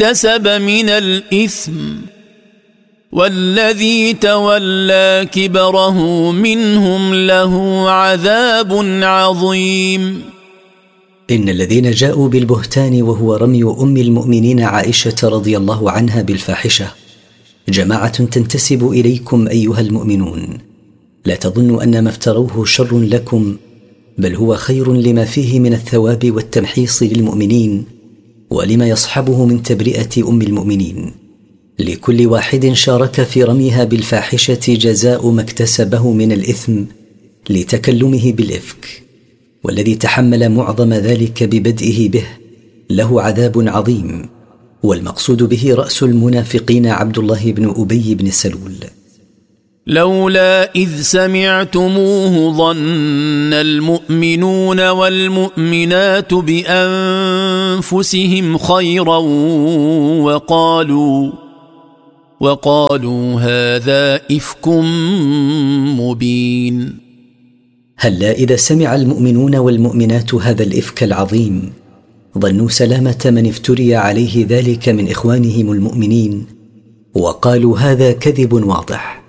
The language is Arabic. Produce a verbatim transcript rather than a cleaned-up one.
اكتسب من الإثم والذي تولى كبره منهم له عذاب عظيم. إن الذين جاءوا بالبهتان وهو رمي أم المؤمنين عائشة رضي الله عنها بالفاحشة جماعة تنتسب إليكم أيها المؤمنون، لا تظنوا أن ما افتروه شر لكم، بل هو خير لما فيه من الثواب والتمحيص للمؤمنين ولما يصحبه من تبرئة أم المؤمنين. لكل واحد شارك في رميها بالفاحشة جزاء ما اكتسبه من الإثم لتكلمه بالإفك، والذي تحمل معظم ذلك ببدئه به له عذاب عظيم. والمقصود به رأس المنافقين عبد الله بن أبي بن سلول. لولا إذ سمعتموه ظن المؤمنون والمؤمنات بأنفسهم خيرا وقالوا وقالوا هذا إفك مبين. هلا إذا سمع المؤمنون والمؤمنات هذا الإفك العظيم ظنوا سلامة من افتري عليه ذلك من إخوانهم المؤمنين وقالوا هذا كذب واضح.